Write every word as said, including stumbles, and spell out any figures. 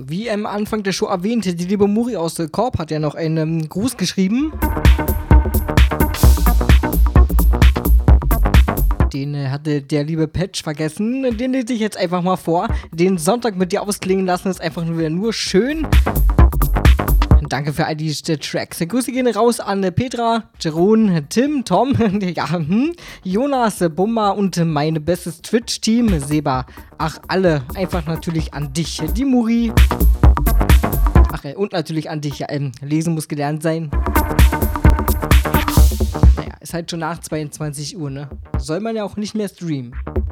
wie am Anfang der Show erwähnt, die liebe Muri aus der Korb hat ja noch einen Gruß geschrieben. Den äh, hatte der liebe Patch vergessen. Den lese ich jetzt einfach mal vor. Den Sonntag mit dir ausklingen lassen ist einfach nur wieder nur schön. Danke für all die Tracks. Grüße gehen raus an Petra, Jeroen, Tim, Tom, ja, hm, Jonas, Bumba und mein bestes Twitch-Team, Seba. Ach, alle. Einfach natürlich an dich, die Muri. Ach, und natürlich an dich. Ja, ähm, lesen muss gelernt sein. Naja, ist halt schon nach zweiundzwanzig Uhr, ne? Soll man ja auch nicht mehr streamen.